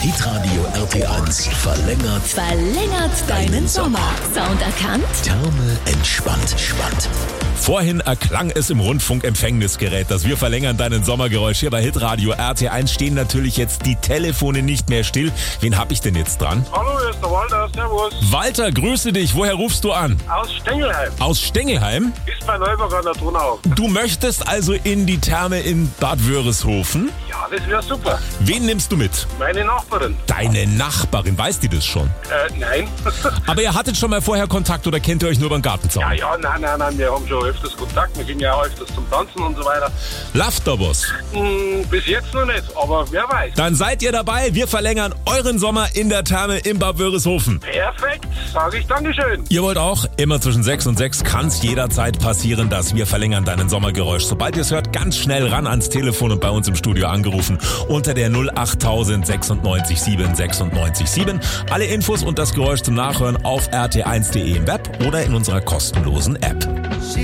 Hitradio RT1 verlängert deinen Sommer. Sound erkannt? Therme entspannt. Vorhin erklang es im Rundfunkempfängnisgerät, dass wir verlängern deinen Sommergeräusch. Hier bei Hitradio RT1 stehen natürlich jetzt die Telefone nicht mehr still. Wen hab ich denn jetzt dran? Hallo, hier ist der Walter, servus. Walter, grüße dich. Woher rufst du an? Aus Stengelheim. Aus Stengelheim? Ist bei Neuburg an der Donau. Du möchtest also in die Therme in Bad Wörishofen? Ja, das wäre super. Wen nimmst du mit? Meine Nachbarin. Deine Nachbarin, weiß die das schon? Nein. Aber ihr hattet schon mal vorher Kontakt oder kennt ihr euch nur beim Gartenzaun? Nein, wir haben schon öfters Kontakt. Wir gehen ja auch öfters zum Tanzen und so weiter. Läuft da was? Bis jetzt noch nicht, aber wer weiß. Dann seid ihr dabei. Wir verlängern euren Sommer in der Therme in Bad Wörishofen. Perfekt, sage ich Dankeschön. Ihr wollt auch? Immer zwischen 6 und 6 kann es jederzeit passieren, dass wir verlängern deinen Sommergeräusch. Sobald ihr es hört, ganz schnell ran ans Telefon und bei uns im Studio angerufen unter der 08000 96 7 96 7. Alle Infos und das Geräusch zum Nachhören auf rt1.de im Web oder in unserer kostenlosen App.